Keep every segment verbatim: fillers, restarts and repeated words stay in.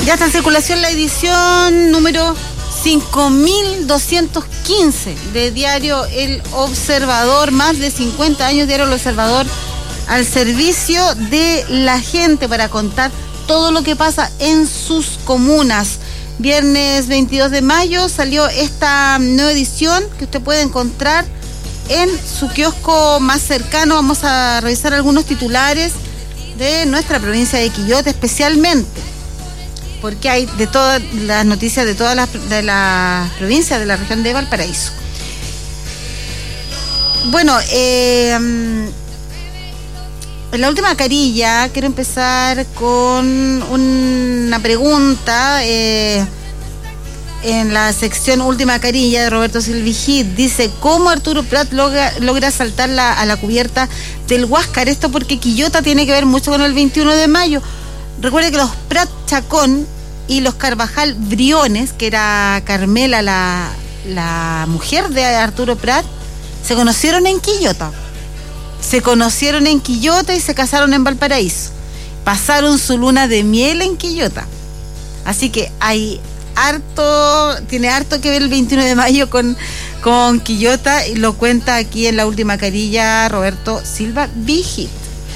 Ya está en circulación la edición número cinco mil doscientos quince de Diario El Observador, más de cincuenta años Diario El Observador al servicio de la gente para contar todo lo que pasa en sus comunas. Viernes veintidós de mayo salió esta nueva edición que usted puede encontrar en su kiosco más cercano. Vamos a revisar algunos titulares de nuestra provincia de Quillota especialmente, porque hay de todas las noticias de todas las de las provincias de la región de Valparaíso. Bueno, eh, en la última carilla quiero empezar con una pregunta eh, en la sección Última Carilla de Roberto Silvigit. Dice, ¿cómo Arturo Prat logra, logra saltar la, a la cubierta del Huáscar? Esto porque Quillota tiene que ver mucho con el veintiuno de mayo. Recuerde que los Prat Chacón y los Carvajal Briones, que era Carmela, la, la mujer de Arturo Prat, se conocieron en Quillota. Se conocieron en Quillota y se casaron en Valparaíso. Pasaron su luna de miel en Quillota. Así que hay harto, tiene harto que ver el veintiuno de mayo con, con Quillota, y lo cuenta aquí en la última carilla Roberto Silva Vigit.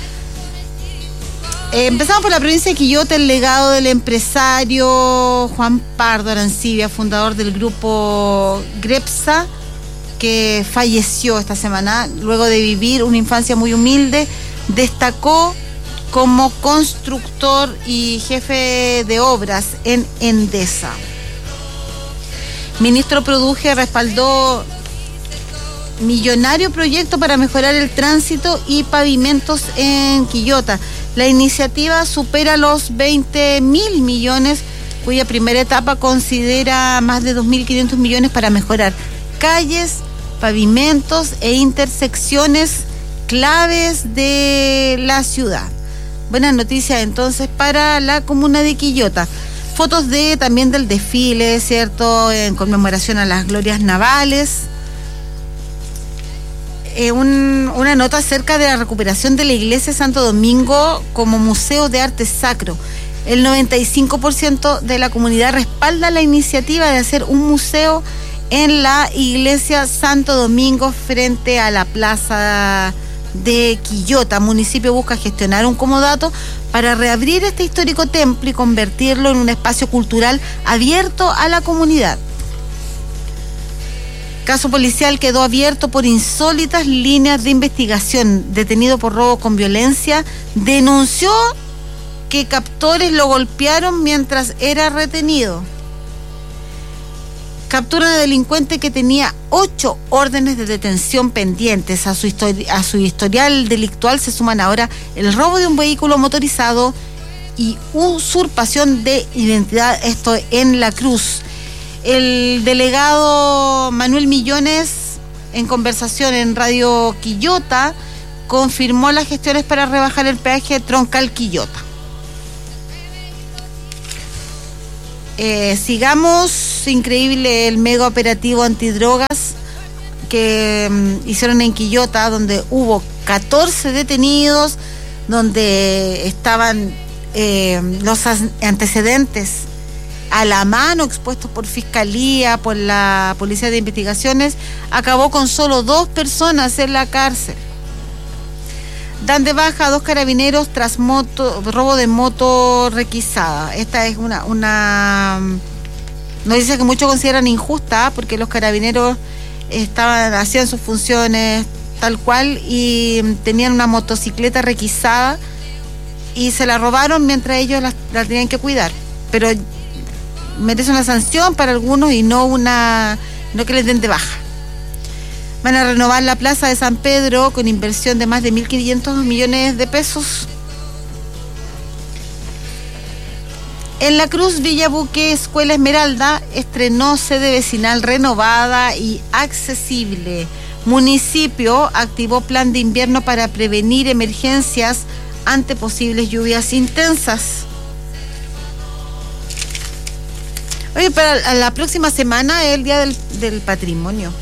Eh, empezamos por la provincia de Quillota, el legado del empresario Juan Pardo Arancibia, fundador del grupo Grepsa, que falleció esta semana luego de vivir una infancia muy humilde. Destacó como constructor y jefe de obras en Endesa. Ministro Produje respaldó millonario proyecto para mejorar el tránsito y pavimentos en Quillota. La iniciativa supera los veinte mil millones, cuya primera etapa considera más de dos mil quinientos millones para mejorar calles, pavimentos e intersecciones claves de la ciudad. Buenas noticias entonces para la comuna de Quillota. Fotos de también del desfile, ¿cierto?, en conmemoración a las glorias navales. Eh, un, una nota acerca de la recuperación de la iglesia Santo Domingo como museo de arte sacro. El noventa y cinco por ciento de la comunidad respalda la iniciativa de hacer un museo en la iglesia Santo Domingo frente a la plaza de Quillota. Municipio busca gestionar un comodato para reabrir este histórico templo y convertirlo en un espacio cultural abierto a la comunidad. Caso policial quedó abierto por insólitas líneas de investigación. Detenido por robo con violencia, denunció que captores lo golpearon mientras era retenido. Captura a un delincuente que tenía ocho órdenes de detención pendientes. A su, histori- a su historial delictual se suman ahora el robo de un vehículo motorizado y usurpación de identidad, esto en La Cruz. El delegado Manuel Millones, en conversación en Radio Quillota, confirmó las gestiones para rebajar el peaje troncal Quillota. Eh, sigamos, increíble el mega operativo antidrogas que um, hicieron en Quillota, donde hubo catorce detenidos, donde estaban eh, los antecedentes a la mano, expuestos por Fiscalía, por la Policía de Investigaciones. Acabó con solo dos personas en la cárcel. Dan de baja a dos carabineros tras moto, robo de moto requisada. Esta es una, una noticia que muchos consideran injusta, porque los carabineros estaban, hacían sus funciones tal cual y tenían una motocicleta requisada y se la robaron mientras ellos la, la tenían que cuidar. Pero merece una sanción para algunos y no una, no que les den de baja. Van a renovar la plaza de San Pedro con inversión de más de mil quinientos millones de pesos. En La Cruz, Villabuque, Escuela Esmeralda estrenó sede vecinal renovada y accesible. Municipio activó plan de invierno para prevenir emergencias ante posibles lluvias intensas. Oye, para la próxima semana es el Día del, del Patrimonio.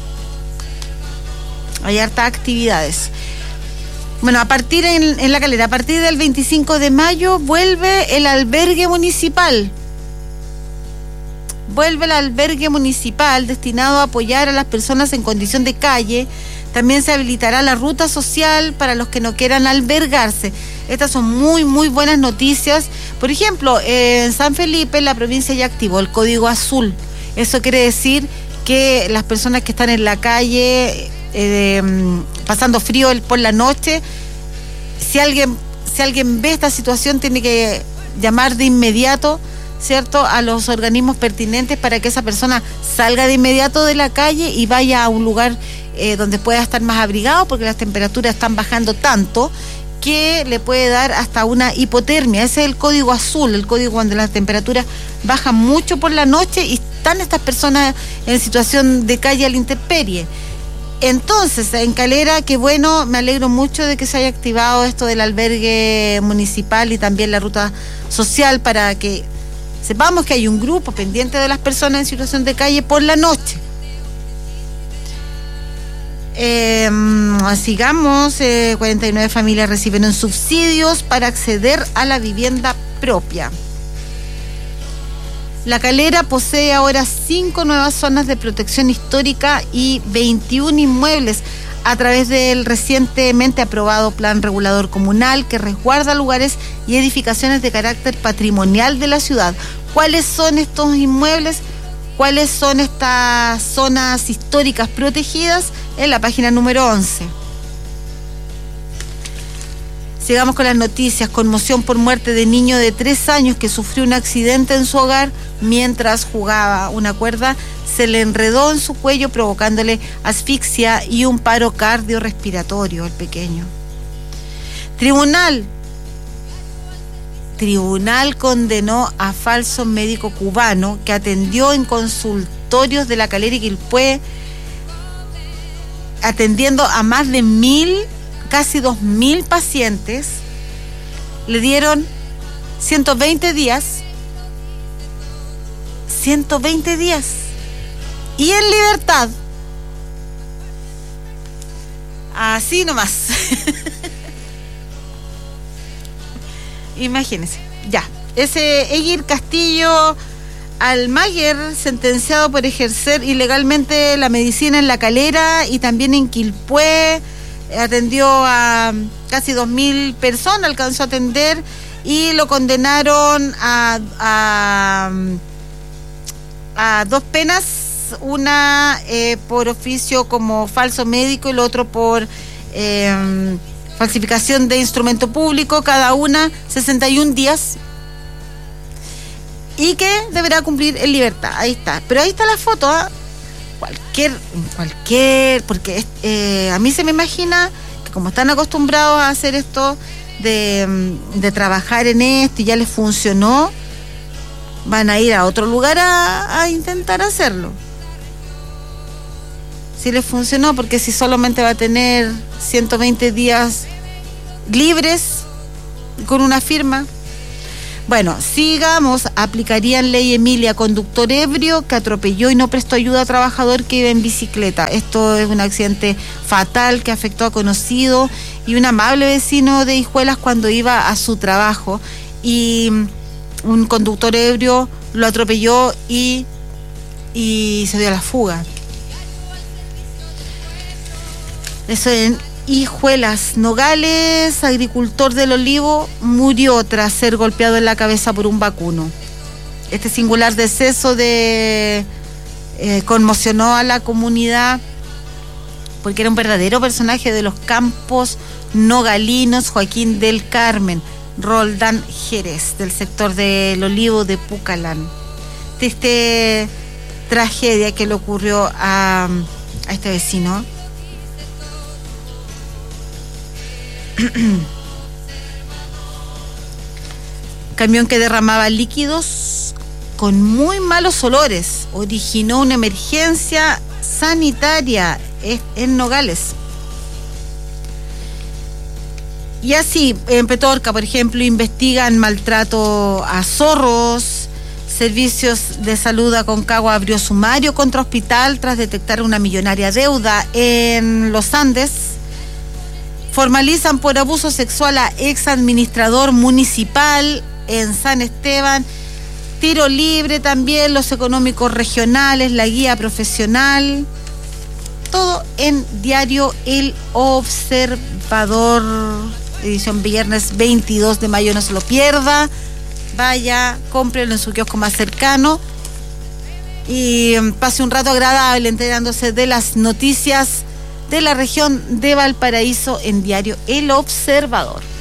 Hay hartas actividades. Bueno, a partir en, en La Calera, a partir del veinticinco de mayo vuelve el albergue municipal. vuelve el albergue municipal destinado a apoyar a las personas en condición de calle. También se habilitará la ruta social para los que no quieran albergarse. Estas son muy, muy buenas noticias. Por ejemplo, en San Felipe, la provincia ya activó el código azul. Eso quiere decir que las personas que están en la calle eh, pasando frío por la noche, si alguien, si alguien ve esta situación, tiene que llamar de inmediato, ¿cierto?, a los organismos pertinentes para que esa persona salga de inmediato de la calle y vaya a un lugar eh, donde pueda estar más abrigado, porque las temperaturas están bajando tanto que le puede dar hasta una hipotermia. Ese es el código azul, el código cuando las temperaturas bajan mucho por la noche y están estas personas en situación de calle a la intemperie. Entonces, en Calera, qué bueno, me alegro mucho de que se haya activado esto del albergue municipal y también la ruta social para que sepamos que hay un grupo pendiente de las personas en situación de calle por la noche. Eh, sigamos, eh, cuarenta y nueve familias reciben subsidios para acceder a la vivienda propia. La Calera posee ahora cinco nuevas zonas de protección histórica y veintiún inmuebles a través del recientemente aprobado Plan Regulador Comunal que resguarda lugares y edificaciones de carácter patrimonial de la ciudad. ¿Cuáles son estos inmuebles? ¿Cuáles son estas zonas históricas protegidas? En la página número once. Sigamos con las noticias. Conmoción por muerte de niño de tres años que sufrió un accidente en su hogar mientras jugaba. Una cuerda se le enredó en su cuello provocándole asfixia y un paro cardiorrespiratorio al pequeño. Tribunal. Tribunal condenó a falso médico cubano que atendió en consultorios de La Calera y Quilpué, atendiendo a más de mil, casi dos mil pacientes. Le dieron ciento veinte días. ciento veinte días. Y en libertad. Así nomás. Imagínense. Ya. Ese Egir Castillo Almaguer, sentenciado por ejercer ilegalmente la medicina en La Calera y también en Quilpué, atendió a casi dos mil personas, alcanzó a atender y lo condenaron a, a, a dos penas, una eh, por oficio como falso médico y el otro por eh, falsificación de instrumento público, cada una sesenta y un días. Y que deberá cumplir en libertad. Ahí está. Pero ahí está la foto, ¿eh? Cualquier, cualquier, porque eh, a mí se me imagina que como están acostumbrados a hacer esto, de, de trabajar en esto y ya les funcionó, van a ir a otro lugar a, a intentar hacerlo. Si les funcionó, porque si solamente va a tener ciento veinte días libres con una firma. Bueno, sigamos. Aplicarían ley Emilia, conductor ebrio que atropelló y no prestó ayuda a trabajador que iba en bicicleta. Esto es un accidente fatal que afectó a conocido y un amable vecino de Hijuelas cuando iba a su trabajo. Y un conductor ebrio lo atropelló y, y se dio a la fuga. Eso en Hijuelas. Nogales, agricultor del olivo, murió tras ser golpeado en la cabeza por un vacuno. Este singular deceso de eh, conmocionó a la comunidad porque era un verdadero personaje de los campos nogalinos. Joaquín del Carmen Roldán Jerez, del sector del olivo de Pucalán. Triste tragedia que le ocurrió a, a este vecino. Camión que derramaba líquidos con muy malos olores originó una emergencia sanitaria en Nogales. Y así, en Petorca, por ejemplo, investigan maltrato a zorros. Servicios de Salud Aconcagua abrió sumario contra hospital tras detectar una millonaria deuda en los Andes. Formalizan por abuso sexual a ex administrador municipal en San Esteban. tiro libre también, los económicos regionales, la guía profesional, todo en diario El Observador, edición viernes veintidós de mayo, no se lo pierda, vaya, cómprelo en su kiosco más cercano y pase un rato agradable enterándose de las noticias de la región de Valparaíso en diario El Observador.